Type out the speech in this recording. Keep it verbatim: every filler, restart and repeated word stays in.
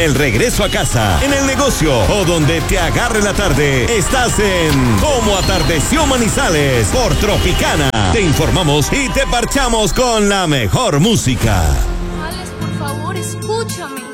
el regreso a casa, en el negocio o donde te agarre la tarde, estás en Cómo Atardeció Manizales por Tropicana. Te informamos y te parchamos con la mejor música. Alex, por favor, escúchame.